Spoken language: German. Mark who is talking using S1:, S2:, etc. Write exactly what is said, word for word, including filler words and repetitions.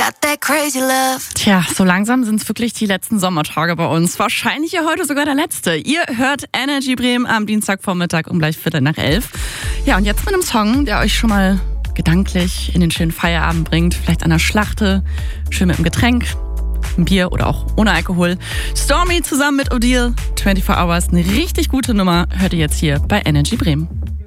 S1: Got that crazy love.
S2: Tja, so langsam sind es wirklich die letzten Sommertage bei uns. Wahrscheinlich ja heute sogar der letzte. Ihr hört Energy Bremen am Dienstagvormittag um gleich Viertel nach elf. Ja, und jetzt mit einem Song, der euch schon mal gedanklich in den schönen Feierabend bringt. Vielleicht an der Schlachte, schön mit einem Getränk, ein Bier oder auch ohne Alkohol. Stormy zusammen mit Odile, vierundzwanzig Hours, eine richtig gute Nummer, hört ihr jetzt hier bei Energy Bremen.